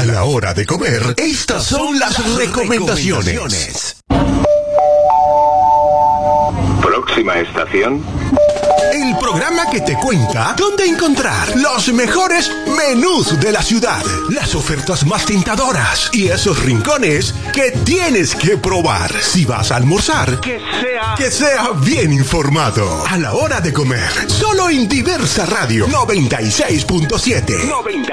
A la hora de comer, estas son las recomendaciones. Próxima estación. El programa que te cuenta dónde encontrar los mejores menús de la ciudad, las ofertas más tentadoras y esos rincones que tienes que probar. Si vas a almorzar, que sea bien informado. A la hora de comer, solo en Diversa Radio 96.7.